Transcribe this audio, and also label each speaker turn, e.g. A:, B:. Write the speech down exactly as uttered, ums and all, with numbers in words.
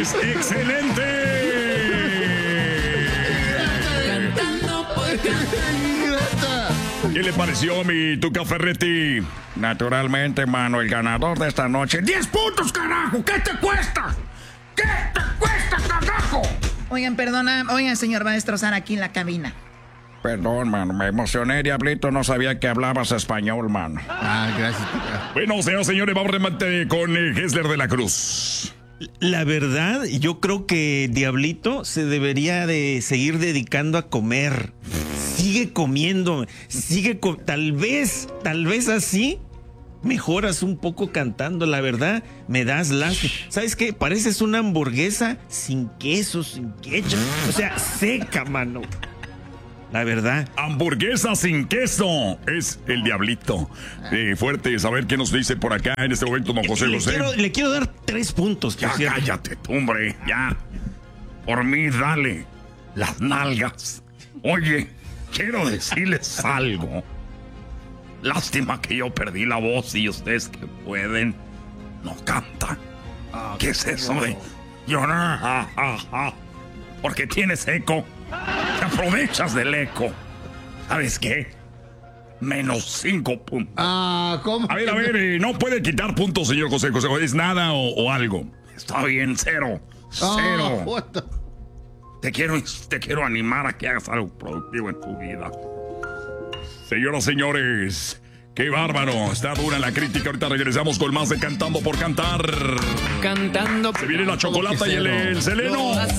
A: señores. ¡Excelente!
B: Cantando por cantar.
A: ¿Qué le pareció mi Tuca Ferretti?
C: Naturalmente, mano, el ganador de esta noche. ¡diez puntos, carajo! ¿Qué te cuesta? ¿Qué te cuesta, carajo?
D: Oigan, perdona, oigan, señor, va a destrozar aquí en la cabina.
C: Perdón, mano, me emocioné, Diablito, no sabía que hablabas español, mano.
E: Ah, gracias, Tuca.
A: Bueno, señoras y señores, vamos a remate con eh, Hessler de la Cruz.
F: La verdad, yo creo que Diablito se debería de seguir dedicando a comer. Sigue comiendo, sigue co- tal vez, tal vez así mejoras un poco cantando. La verdad, me das lástima. ¿Sabes qué? Pareces una hamburguesa sin queso, sin ketchup. O sea, seca, mano. La verdad.
A: Hamburguesa sin queso. Es el Diablito. Eh, fuerte saber qué nos dice por acá en este momento, don José
F: le,
A: José.
F: quiero, le quiero dar tres puntos. por
A: Ya
F: cierto.
A: cállate, tú, hombre, ya. Por mí, dale las nalgas. Oye, quiero decirles algo. Lástima que yo perdí la voz y ustedes que pueden no cantan. ¿Qué es eso de llorar? Ja, ja, ja. Porque tienes eco. Te aprovechas del eco. ¿Sabes qué? Menos cinco puntos.
E: Ah, ¿cómo?
A: A ver, a ver, eh, no puede quitar puntos, señor José José. ¿Es nada o, o algo? Está bien, cero. Cero.
E: Ah, what the-
A: Te quiero, te quiero animar a que hagas algo productivo en tu vida. Señoras, señores, qué bárbaro. Está dura la crítica. Ahorita regresamos con más de Cantando por Cantar.
B: Cantando
A: Se viene la chocolata y el, el seleno.